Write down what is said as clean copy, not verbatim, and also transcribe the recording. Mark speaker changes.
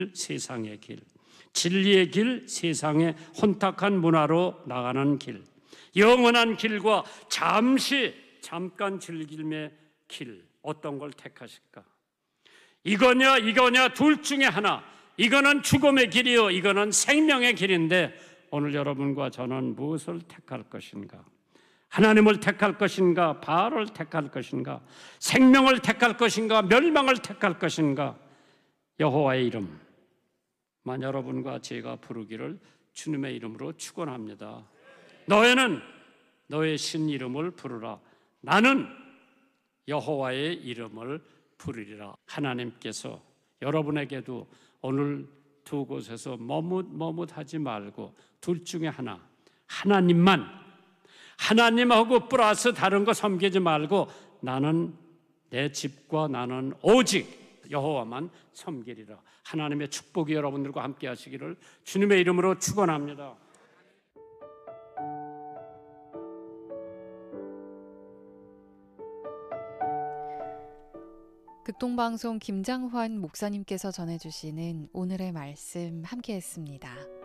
Speaker 1: 세상의 길, 진리의 길, 세상의 혼탁한 문화로 나가는 길, 영원한 길과 잠깐 즐김의 길, 어떤 걸 택하실까? 이거냐 둘 중에 하나. 이거는 죽음의 길이요, 이거는 생명의 길인데 오늘 여러분과 저는 무엇을 택할 것인가? 하나님을 택할 것인가? 바알을 택할 것인가? 생명을 택할 것인가? 멸망을 택할 것인가? 여호와의 이름만 여러분과 제가 부르기를 주님의 이름으로 축원합니다. 너희는 너의 신 이름을 부르라. 나는 여호와의 이름을 부르리라. 하나님께서 여러분에게도 오늘 두 곳에서 머뭇하지 말고 둘 중에 하나, 하나님하고 플러스 다른 거 섬기지 말고 나는 내 집과 나는 오직 여호와만 섬기리라. 하나님의 축복이 여러분들과 함께 하시기를 주님의 이름으로 축원합니다.
Speaker 2: 극동방송 김장환 목사님께서 전해주시는 오늘의 말씀 함께했습니다.